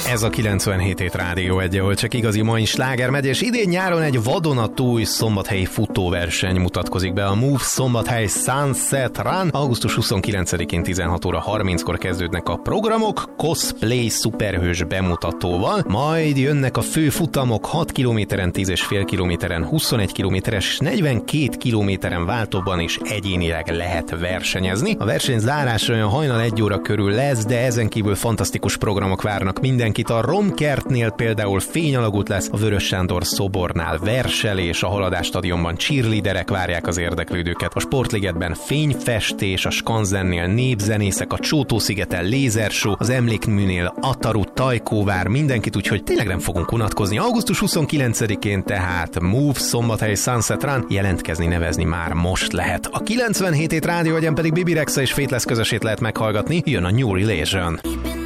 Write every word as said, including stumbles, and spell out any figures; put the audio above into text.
Ez a kilencvenhét hét Rádió egy, ahol csak igazi mai sláger megy, és idén nyáron egy vadonatúj szombathelyi futóverseny mutatkozik be. A Move Szombathely Sunset Run. augusztus huszonkilencedikén tizenhat óra harminckor kezdődnek a programok, cosplay szuperhős bemutatóval, majd jönnek a fő futamok hat kilométeren, tíz és fél kilométeren, huszonegy kilométeres és negyvenkét kilométeren váltóban is egyénileg lehet versenyezni. A verseny zárása olyan hajnal egy óra körül lesz, de ezen kívül fantasztikus programok várnak mindenkit. A Romkertnél például fényalagút lesz, a Vörös Sándor szobornál verselés, a Haladás stadionban cheerleaderek várják az érdeklődőket, a Sportligetben fényfestés, a Skanzennél népzenészek, a Csótó-szigeten lézershow, az Emlékműnél Ataru, Tajkóvár, mindenkit, úgyhogy tényleg nem fogunk unatkozni. augusztus huszonkilencedikén tehát Move Szombathely Sunset Run, jelentkezni, nevezni már most lehet. A kilencvenhét hét Rádió egyen pedig Bibi Rexa és Faithless közösét lehet meghallgatni, jön a New Relation.